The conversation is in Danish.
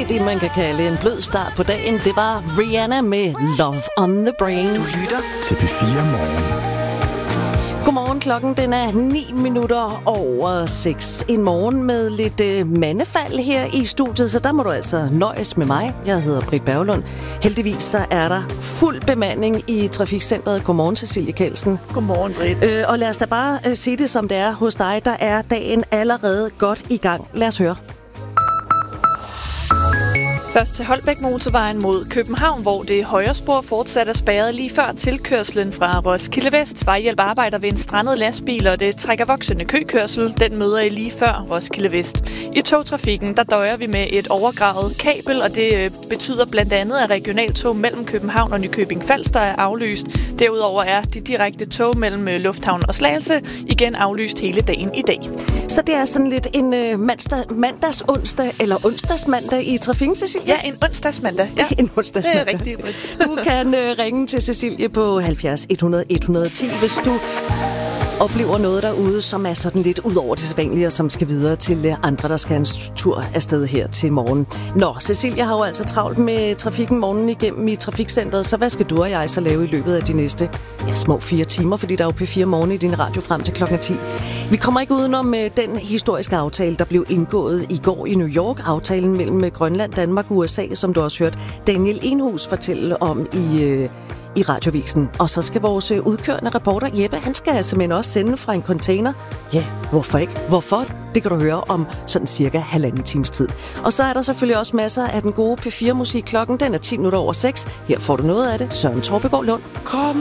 rigtig det, man kan kalde en blød start på dagen. Det var Rihanna med Love on the Brain. Du lytter til P4 Morgen. Godmorgen, klokken den er 6:09. En morgen med lidt mandefald her i studiet, så der må du altså nøjes med mig. Jeg hedder Britt Berglund. Heldigvis så er der fuld bemanding i Trafikcentret. Godmorgen, Cecilie Kjeldsen. Godmorgen, Britt. Og lad os da bare sige det, som det er hos dig. Der er dagen allerede godt i gang. Lad os høre. Først til Holbæk Motorvejen mod København, hvor det højre spor fortsat er spærret lige før tilkørslen fra Roskilde Vest. Vejhjælp arbejder ved en strandet lastbil, og det trækker voksende køkørsel. Den møder I lige før Roskilde Vest. I togtrafikken, der døjer vi med et overgravet kabel, og det betyder blandt andet, at regionaltog mellem København og Nykøbing Falster er aflyst. Derudover er de direkte tog mellem Lufthavn og Slagelse igen aflyst hele dagen i dag. Så det er sådan lidt en mandags-onsdag eller onsdagsmandag i trafikken, Cecilie? Ja, en onsdagsmandag. Ja. En onsdagsmandag. Det er rigtigt. Du kan ringe til Cecilie på 70 100 110, hvis du oplever noget derude, som er sådan lidt ud over det sædvanlige, og som skal videre til andre, der skal en tur afsted her til morgen. Nå, Cecilie har jo altså travlt med trafikken morgenen igennem i Trafikcentret, så hvad skal du og jeg så lave i løbet af de næste små 4 timer, fordi der er jo P4 Morgen i din radio frem til klokken 10. Vi kommer ikke udenom den historiske aftale, der blev indgået i går i New York, aftalen mellem Grønland, Danmark og USA, som du også hørt Daniel Enhus fortælle om i Radiovisen. Og så skal vores udkørende reporter Jeppe, han skal simpelthen også sende fra en container. Ja, hvorfor ikke? Hvorfor? Det kan du høre om sådan cirka 1,5 times tid. Og så er der selvfølgelig også masser af den gode P4-musik. Klokken den er 6:10. Her får du noget af det. Søren Torpegaard Lund. Kom